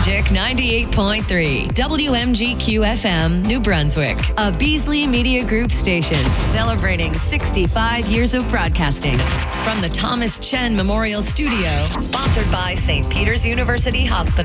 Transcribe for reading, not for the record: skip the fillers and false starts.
Magic 98.3, WMGQ-FM, New Brunswick, a Beasley Media Group station celebrating 65 years of broadcasting. From the Thomas Chen Memorial Studio, sponsored by St. Peter's University Hospital.